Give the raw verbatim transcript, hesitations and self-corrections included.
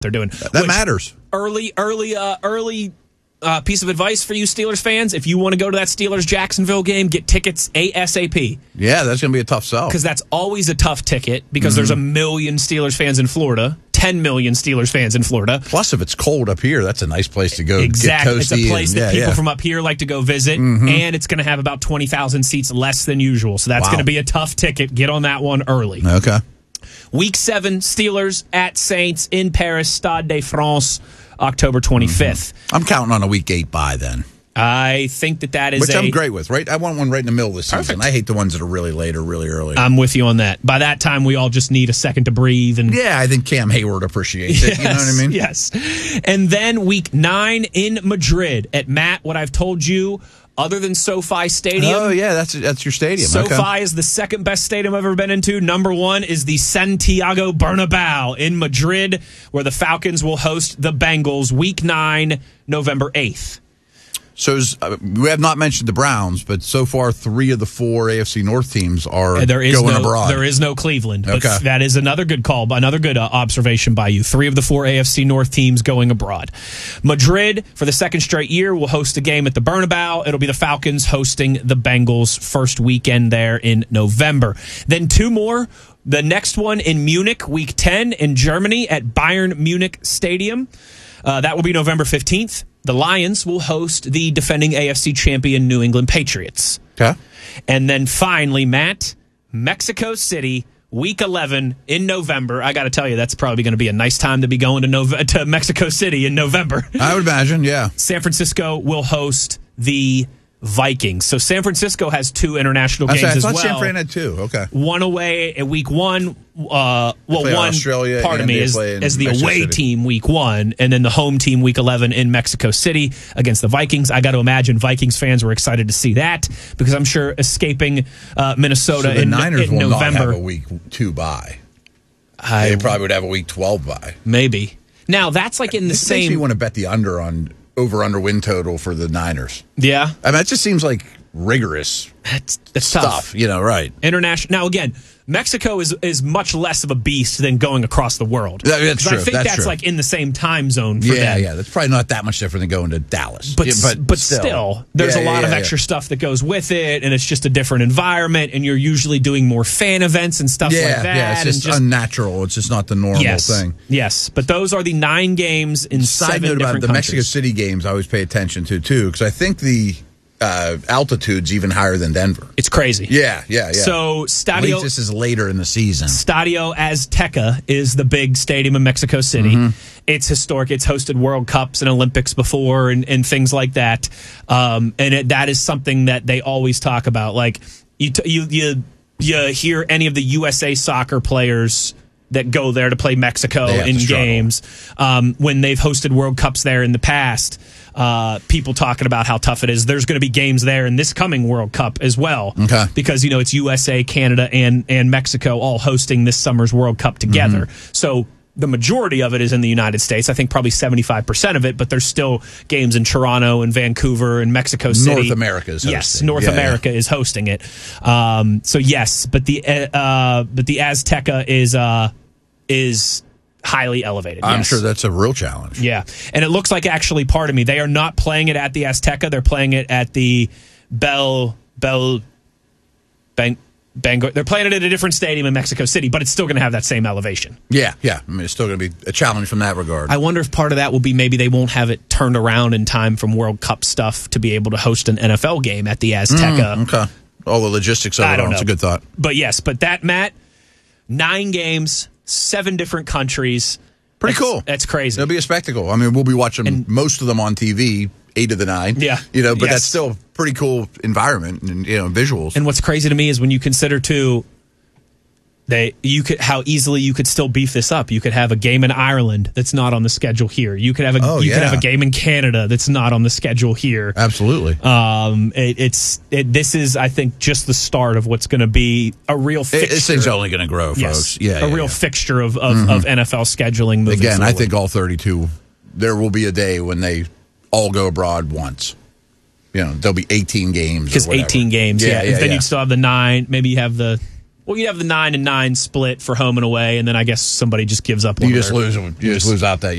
they're doing. That Which, matters. Early, early, uh, early uh, piece of advice for you Steelers fans. If you want to go to that Steelers-Jacksonville game, get tickets ASAP. Yeah, that's going to be a tough sell. Because that's always a tough ticket because mm-hmm. there's a million Steelers fans in Florida. ten million Steelers fans in Florida. Plus, if it's cold up here, that's a nice place to go. Exactly. Get it's a place and, that yeah, people yeah. from up here like to go visit, mm-hmm. and it's going to have about twenty thousand seats less than usual. So that's wow. going to be a tough ticket. Get on that one early. Okay. Week seven, Steelers at Saints in Paris, Stade de France, October twenty-fifth. Mm-hmm. I'm counting on a week eight bye then. I think that that is Which a, I'm great with, right? I want one right in the middle of the season. Perfect. I hate the ones that are really late or really early. I'm with you on that. By that time, we all just need a second to breathe. And yeah, I think Cam Hayward appreciates yes, it. You know what I mean? Yes. And then week nine in Madrid at Matt, what I've told you, other than SoFi Stadium. Oh, yeah, that's that's your stadium. SoFi okay. is the second best stadium I've ever been into. Number one is the Santiago Bernabeu in Madrid, where the Falcons will host the Bengals week nine, November eighth. So uh, we have not mentioned the Browns, but so far three of the four A F C North teams are there is going no, abroad. There is no Cleveland. But okay. that is another good call, another good uh, observation by you. Three of the four A F C North teams going abroad. Madrid, for the second straight year, will host a game at the Bernabeu. It'll be the Falcons hosting the Bengals first weekend there in November. Then two more. The next one in Munich, week ten in Germany at Bayern Munich Stadium. Uh, that will be November fifteenth. The Lions will host the defending A F C champion New England Patriots. Okay. And then finally, Matt, Mexico City, week eleven in November. I got to tell you, that's probably going to be a nice time to be going to, Nove- to Mexico City in November. I would imagine, yeah. San Francisco will host the Vikings. So San Francisco has two international games I as thought well. San Fran had two. Okay. One away at week one. Uh, well, one Australia, part of me is as the Mexico away City. team week one, and then the home team week eleven in Mexico City against the Vikings. I got to imagine Vikings fans were excited to see that because I'm sure escaping uh, Minnesota so the in, Niners in will November. not have a week two bye. I, they probably would have a week twelve bye. Maybe. Now that's like in the this same. Makes me want to bet the under on over under win total for the Niners. Yeah, I mean, it just seems like rigorous that's, that's stuff. Tough. You know, right? International. Now again, Mexico is is much less of a beast than going across the world. That, that's true. I think that's, that's true. like in the same time zone for yeah, them. Yeah, That's probably not that much different than going to Dallas. But yeah, but, but still, still there's yeah, a lot yeah, of yeah, extra yeah. stuff that goes with it, and it's just a different environment, and you're usually doing more fan events and stuff yeah, like that. Yeah, it's just, and just unnatural. It's just not the normal yes, thing. Yes, but those are the nine games in Side seven note about different the countries. Mexico City games, I always pay attention to too, because I think the uh, altitude's even higher than Denver. It's crazy. Yeah, yeah, yeah. So At Stadio, least this is later in the season. Stadio Azteca is the big stadium in Mexico City. Mm-hmm. It's historic. It's hosted World Cups and Olympics before and, and things like that. Um, and it, that is something that they always talk about. Like you, t- you, you, you hear any of the U S A soccer players that go there to play Mexico in games um, when they've hosted World Cups there in the past. Uh, people talking about how tough it is. There's going to be games there in this coming World Cup as well. Okay. Because, you know, it's U S A, Canada, and, and Mexico all hosting this summer's World Cup together. Mm-hmm. So the majority of it is in the United States. I think probably seventy-five percent of it, but there's still games in Toronto and Vancouver and Mexico City. North America is hosting. Yes, North yeah, America yeah. is hosting it. Um, so, yes, but the uh, but the Azteca is uh, is highly elevated. I'm yes. sure that's a real challenge. Yeah, and it looks like actually, pardon me, they are not playing it at the Azteca. They're playing it at the Bell Bell Bang Bangor. They're playing it at a different stadium in Mexico City, but it's still going to have that same elevation. Yeah, yeah. I mean, it's still going to be a challenge from that regard. I wonder if part of that will be maybe they won't have it turned around in time from World Cup stuff to be able to host an N F L game at the Azteca. Mm, okay. All the logistics of I it don't all. know. It's a good thought. But yes, but that, Matt, nine games, seven different countries. Pretty that's, cool. That's crazy. It'll be a spectacle. I mean, we'll be watching and, most of them on T V, eight of the nine. Yeah. You know, but yes. that's still a pretty cool environment and, you know, visuals. And what's crazy to me is when you consider, too, they you could how easily you could still beef this up. You could have a game in Ireland that's not on the schedule here. You could have a oh, you yeah. could have a game in Canada that's not on the schedule here. Absolutely. Um, it, it's it, this is I think just the start of what's going to be a real fixture. This thing's only going to grow, folks. Yes, yeah, a yeah, real yeah. fixture of of, mm-hmm. of N F L scheduling. Moving Again, forward. I think all thirty-two. There will be a day when they all go abroad once. You know, there'll be eighteen games because eighteen games. Yeah, yeah, yeah and then yeah. you'd still have the nine. Maybe you have the. Well, you have the nine and nine split for home and away, and then I guess somebody just gives up one You of just their- lose them. You just lose out that.